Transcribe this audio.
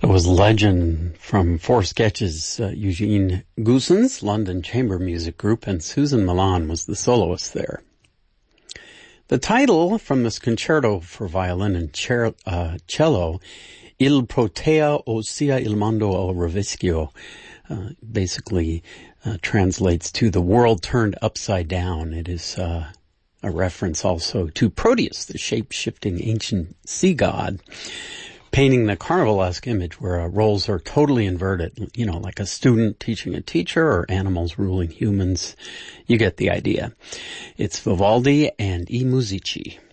It was Legend from Four Sketches, Eugene Goossens, London Chamber Music Group, and Susan Milan was the soloist there. The title from this concerto for violin and cello, Il Protea ossia il mondo al rovescio, basically translates to The World Turned Upside Down. It is a reference also to Proteus, the shape-shifting ancient sea god, painting the carnivalesque image where roles are totally inverted, like a student teaching a teacher or animals ruling humans. You get the idea. It's Vivaldi and I Musici.